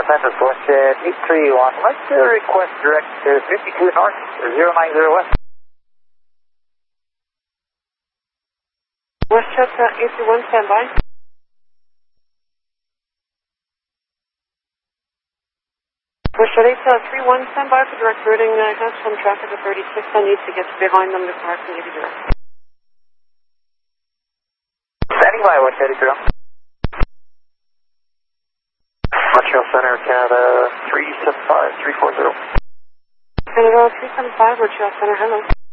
Memphis, Westjet 831. Let's request direct to 52 North, 090 West. Westjet 831, stand by. Westjet 831, stand by for direct routing. I have some traffic at 36. I need to get behind them to park and give you direct. Standing by, Westjet 831. Montreal Center, Canada 375-340. Canada 375, Montreal Center, hello.